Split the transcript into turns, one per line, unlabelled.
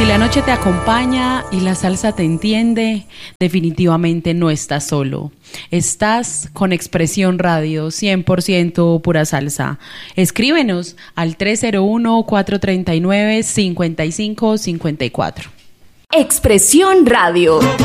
Si la noche te acompaña y la salsa te entiende, definitivamente no estás solo. Estás con Expresión Radio, 100% pura salsa. Escríbenos al 301-439-5554.
Expresión Radio.